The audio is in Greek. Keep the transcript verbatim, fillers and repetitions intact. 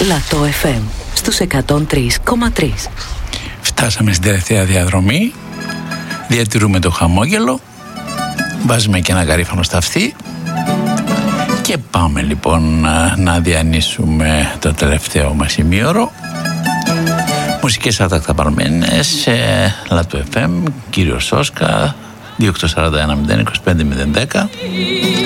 Λατό εφ εμ στους εκατόν τρία κόμμα τρία. Φτάσαμε στην τελευταία διαδρομή. Διατηρούμε το χαμόγελο. Βάζουμε και ένα γαρίφανο στα αυτή. Και πάμε λοιπόν να, να διανύσουμε το τελευταίο μας ημίωρο. Μουσικές ατακταπαρμένες, Λατό εφ εμ, κύριο Σόσκα, δύο οκτώ τέσσερα ένα μηδέν δύο πέντε μηδέν ένα μηδέν.